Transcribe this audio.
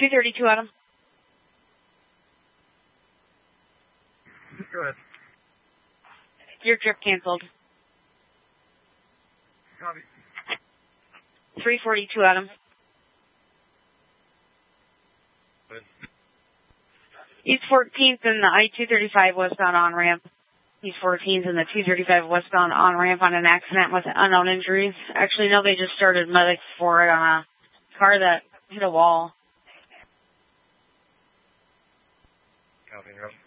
232, Adam. Go ahead. Your trip canceled. Copy. 342, Adam. Good. East 14th and the I-235 westbound on-ramp. East 14th and the 235 westbound on-ramp on an accident with unknown injuries. Actually, no, they just started medics for it on a car that hit a wall. Copy, Rob.